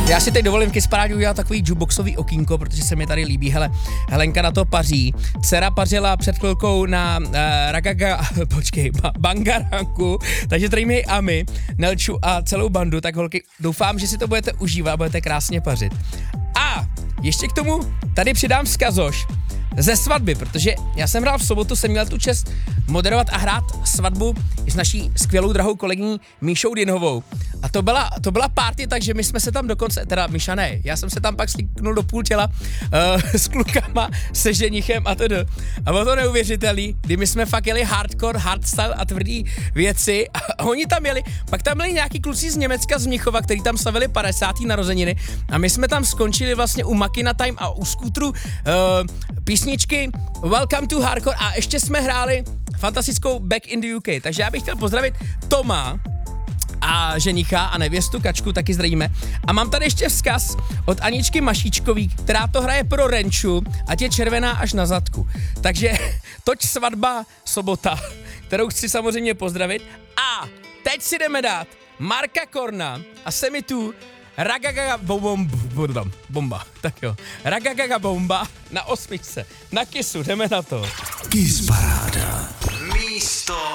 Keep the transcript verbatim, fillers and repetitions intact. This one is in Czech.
Já si teď dovolím Kiss Parádě udělat takový jukeboxový okýnko, protože se mi tady líbí. Hele, Helenka na to paří. Dcera pařila před chvilkou na uh, Ragaga, počkej, ba, Bangaranku, takže tady mi Ami, Nelču a celou bandu, tak holky, doufám, že si to budete užívat a budete krásně pařit. A ještě k tomu tady přidám vzkazoš ze svatby, protože já jsem hrál v sobotu, jsem měl tu čest moderovat a hrát svatbu s naší skvělou drahou kolegyní Míšou Dinhovou. A to byla, to byla party, takže my jsme se tam dokonce, teda Míša ne, já jsem se tam pak slíknul do půl těla uh, s klukama, se ženichem a tedy. A bylo to neuvěřitelný, kdy my jsme fakt jeli hardcore, hardstyle a tvrdý věci a oni tam jeli, pak tam byli nějaký kluci z Německa, z Mnichova, který tam slavili padesátý narozeniny a my jsme tam skončili vlastně u Makina Time a u skútru uh, písničky Welcome to Hardcore a ještě jsme hráli fantastickou Back in the U K, takže já bych chtěl pozdravit Toma a ženicha a nevěstu Kačku, taky zdravíme. A mám tady ještě vzkaz od Aničky Mašíčkový, která to hraje pro Renču, ať je červená až na zadku. Takže toť svatba sobota, kterou chci samozřejmě pozdravit. A teď si jdeme dát Marka Korna a Semitu Ragagaga bomba, bomba, tak jo, Ragagaga bomba na osmičce, na Kissu, jdeme na to. Kiss Paráda. Místo